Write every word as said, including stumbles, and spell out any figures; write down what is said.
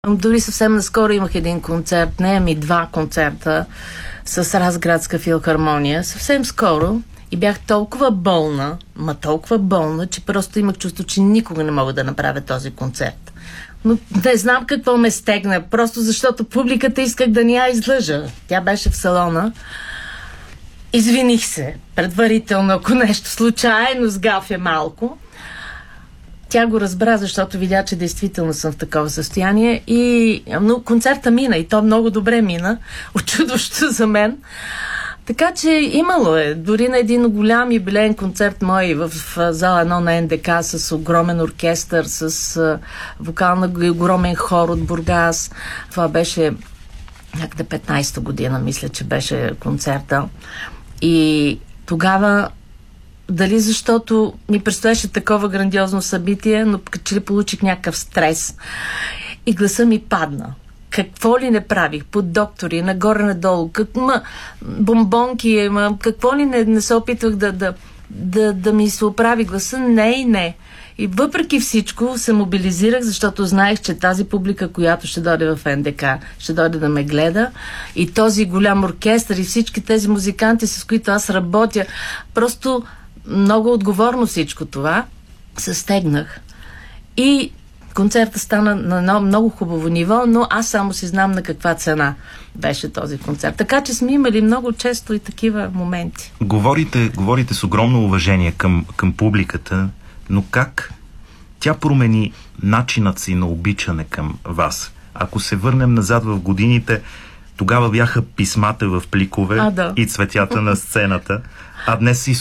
Дори съвсем наскоро имах един концерт, не ами два концерта с Разградска филхармония. Съвсем скоро и бях толкова болна, ма толкова болна, че просто имах чувство, че никога не мога да направя този концерт. Но не знам какво ме стегна, просто защото публиката исках да ни я излъжа. Тя беше в салона. Извиних се предварително, ако нещо случайно сгафя малко. Тя го разбра, защото видя, че действително съм в такова състояние. И, но концерта мина и то много добре мина. Очудващо за мен. Така че имало е. Дори на един голям юбилеен концерт мой в, в зала едно на Ен Де Ка с огромен оркестър, с а, вокална и огромен хор от Бургас. Това беше някъде петнайсета година, мисля, че беше концерта. И тогава дали защото ми предстоеше такова грандиозно събитие, но че ли получих някакъв стрес и гласа ми падна. Какво ли не правих? Под доктори, нагоре-надолу, как, ма, бомбонки, ма, какво ли не, не се опитвах да, да, да, да ми се оправи гласа? Не и не. И въпреки всичко се мобилизирах, защото знаех, че тази публика, която ще дойде в Ен Де Ка, ще дойде да ме гледа, и този голям оркестър и всички тези музиканти, с които аз работя, просто много отговорно всичко това, се стегнах. И концерта стана на едно много хубаво ниво, но аз само си знам на каква цена беше този концерт. Така че сме имали много често и такива моменти. Говорите, говорите с огромно уважение към, към публиката, но как тя промени начинът си на обичане към вас? Ако се върнем назад в годините, тогава бяха писмата в пликове, а, да. и цветята на сцената, а днес си